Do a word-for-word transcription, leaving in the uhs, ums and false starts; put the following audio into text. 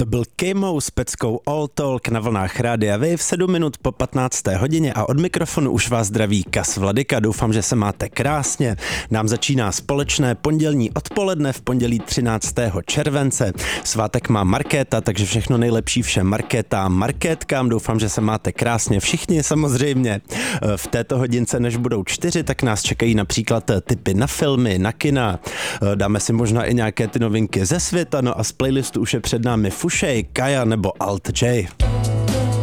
To byl K-Mo s peckou All Talk na vlnách Rádia Wave v sedm minut po patnácté hodině a od mikrofonu už vás zdraví Kas Vladyka. Doufám, že se máte krásně. Nám začíná společné pondělní odpoledne v pondělí třináctého července. Svátek má Markéta, takže všechno nejlepší všem Markétám, Markétkám. Doufám, že se máte krásně všichni samozřejmě. V této hodince, než budou čtyři, tak nás čekají například tipy na filmy, na kina. Dáme si možná i nějaké ty novinky ze světa, no a z playlistu už je před námi Fušej, Kaja nebo Alt J.